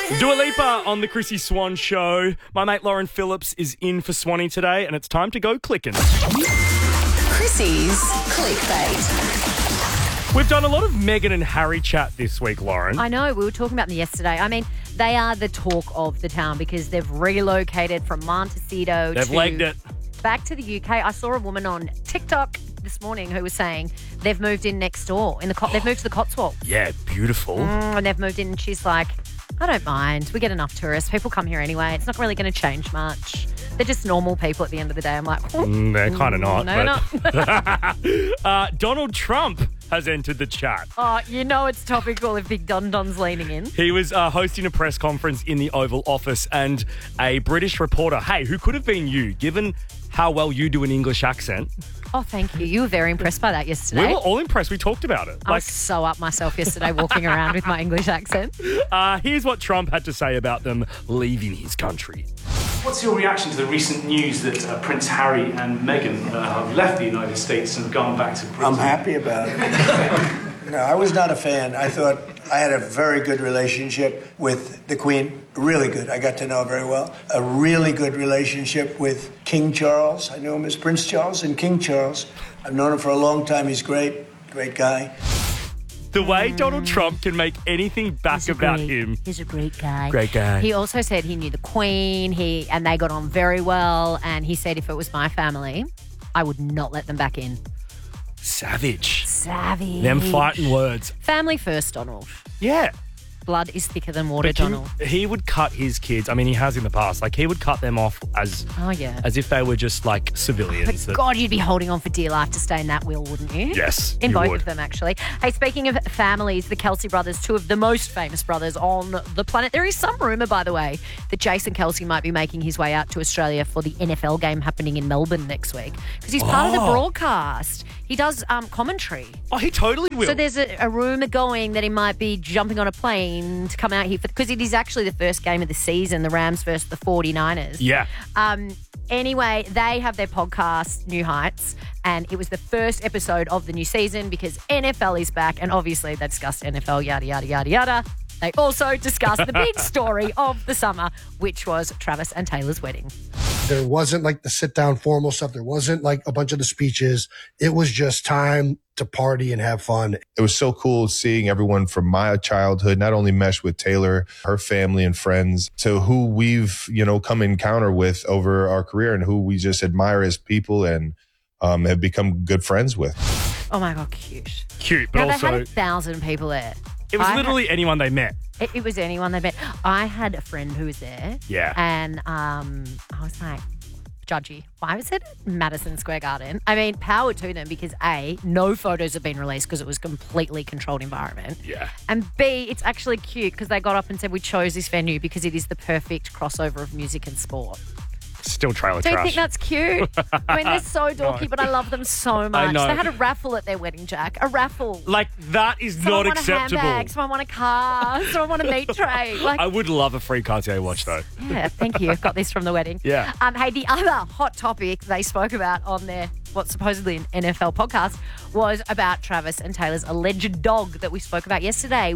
Dua Lipa on the Chrissy Swan Show. My mate Lauren Phillips is in for Swanee today, and it's time to go clicking. Chrissy's Clickbait. We've done a lot of Meghan and Harry chat this week, Lauren. I know, we were talking about them yesterday. I mean, they are the talk of the town because they've relocated from Montecito They've legged it. back to the UK. I saw a woman on TikTok this morning who was saying they've moved in next door. They've moved to the Cotswolds. Yeah, beautiful. And they've moved in and she's like, I don't mind. We get enough tourists. People come here anyway. It's not really going to change much. They're just normal people at the end of the day. I'm like, they're kind of not. No, not. Donald Trump has entered the chat. Oh, you know it's topical if Big Don Don's leaning in. He was hosting a press conference in the Oval Office, and a British reporter, hey, who could have been you, given how well you do an English accent. Oh, thank you. You were very impressed by that yesterday. We were all impressed. We talked about it. I was so up myself yesterday walking around with my English accent. Here's what Trump had to say about them leaving his country. What's your reaction to the recent news that Prince Harry and Meghan have left the United States and gone back to Britain? I'm happy about it. No, I was not a fan. I thought I had a very good relationship with the Queen. Really good. I got to know her very well. A really good relationship with King Charles. I knew him as Prince Charles and King Charles. I've known him for a long time. He's great. Great guy. The way Donald Trump can make anything back about him. He's a great guy. Great guy. He also said he knew the Queen, and they got on very well, and he said if it was my family, I would not let them back in. Savage. Them fighting words. Family first, Donald. Yeah. Blood is thicker than water, But Donald. he would cut his kids. I mean, he has in the past. Like, he would cut them off as if they were just like civilians. But God, you'd be holding on for dear life to stay in that will, wouldn't you? Yes, In you both would. of them, actually. Hey, speaking of families, the Kelsey brothers, two of the most famous brothers on the planet. There is some rumour, by the way, that Jason Kelsey might be making his way out to Australia for the NFL game happening in Melbourne next week because he's part of the broadcast. He does commentary. Oh, he totally will. So there's a rumour going that he might be jumping on a plane to come out here because it is actually the first game of the season, the Rams versus the 49ers. Yeah. Anyway, they have their podcast, New Heights, and it was the first episode of the new season because NFL is back, and obviously they discussed NFL, yada, yada, yada, yada. They also discussed the big story of the summer, which was Travis and Taylor's wedding. There wasn't like the sit-down formal stuff. There wasn't like a bunch of the speeches. It was just time to party and have fun. It was so cool seeing everyone from my childhood not only mesh with Taylor, her family and friends, to who we've, come encounter with over our career and who we just admire as people and have become good friends with. Oh my God, cute. Cute, but Now, also... they had 1,000 people there. It was literally anyone they met. It was anyone they met. I had a friend who was there. Yeah. And I was like, judgy. Why was it Madison Square Garden? I mean, power to them because A, no photos have been released because it was a completely controlled environment. Yeah. And B, it's actually cute because they got up and said we chose this venue because it is the perfect crossover of music and sport. Still trailer Do you trash. think that's cute? I mean, they're so dorky, but I love them so much. know. They had a raffle at their wedding, Jack. A raffle. Like, that is Someone not won acceptable. a handbag, someone won a car, someone won a meat tray. Like, I would love a free Cartier watch, though. yeah, thank you. I've got this from the wedding. Yeah. Hey, the other hot topic they spoke about on their what's supposedly an NFL podcast was about Travis and Taylor's alleged dog that we spoke about yesterday,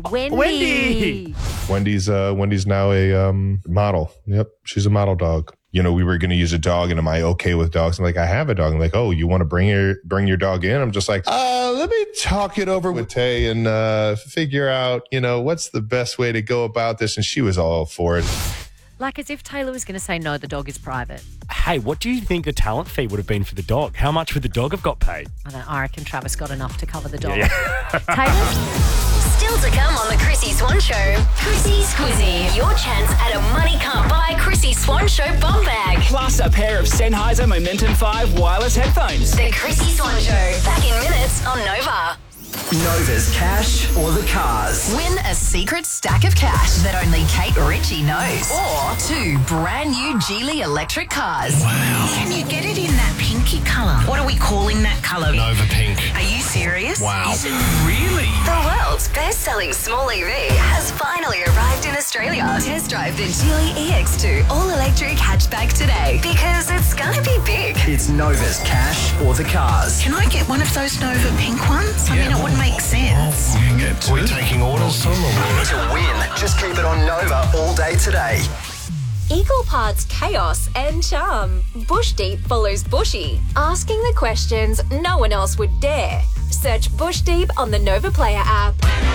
Wendy. Wendy's now a model. Yep, she's a model dog. We were going to use a dog, and am I okay with dogs? I'm like, I have a dog. I'm like, oh, you want to bring your dog in? I'm just like, let me talk it over with Tay and figure out, what's the best way to go about this. And she was all for it. Like as if Taylor was going to say, no, the dog is private. Hey, what do you think the talent fee would have been for the dog? How much would the dog have got paid? I reckon Travis got enough to cover the dog. Yeah. Taylor? Still to come on the Chrissy Swan Show. Chrissy's Quizzy. Your chance at a money can't buy Chrissy Swan Show bum bag. Plus a pair of Sennheiser Momentum 5 wireless headphones. The Chrissy Swan Show. Back in minutes on Nova. Nova's cash or the cars. Win a secret stack of cash that only Kate Ritchie knows. Or 2 brand new Geely electric cars. Wow. Can you get it in that pinky colour? What are we calling that colour? Nova Pink. Are you serious? Wow. Is it really? The world's best-selling small EV has finally arrived in Australia. Australia. Test drive the Geely EX2 all-electric hatchback today because it's gonna be big. It's Nova's cash or the cars. Can I get one of those Nova pink ones? I mean, it would make sense. You can get we're taking orders from to win. Just keep it on Nova all day today. Equal parts chaos and charm. Bush Deep follows Bushy, asking the questions no one else would dare. Search Bush Deep on the Nova Player app.